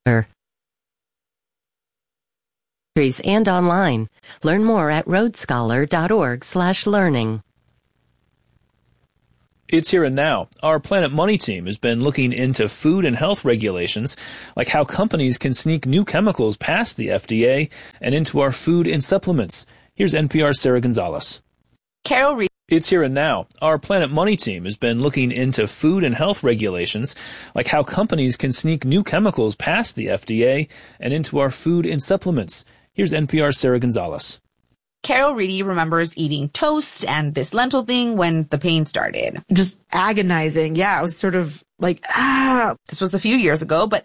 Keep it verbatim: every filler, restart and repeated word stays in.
And online. Learn more at roadscholar.org slash learning. It's here and now. Our Planet Money team has been looking into food and health regulations, like how companies can sneak new chemicals past the F D A and into our food and supplements. Here's N P R's Sarah Gonzalez. Carol Reed. It's here and now. Our Planet Money team has been looking into food and health regulations, like how companies can sneak new chemicals past the F D A and into our food and supplements. Here's N P R's Sarah Gonzalez. Carol Reedy remembers eating toast and this lentil thing when the pain started. Just agonizing. Yeah, it was sort of like, ah. This was a few years ago, but